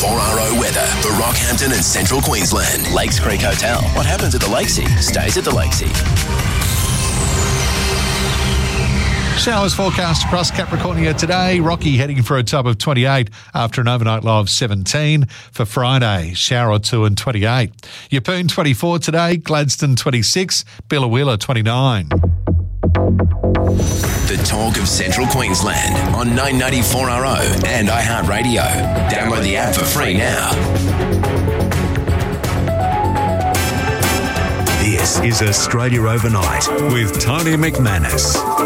4RO weather for Rockhampton and Central Queensland. Lakes Creek Hotel. What happens at the Lakesea stays at the Lakesea. Showers forecast across Capricornia today. Rocky heading for a top of 28 after an overnight low of 17. For Friday, shower or two and 28. Yeppoon 24 today. Gladstone 26. Billawheeler 29. The talk of Central Queensland on 994RO and iHeartRadio. Download the app for free now. This is Australia Overnight with Tony McManus.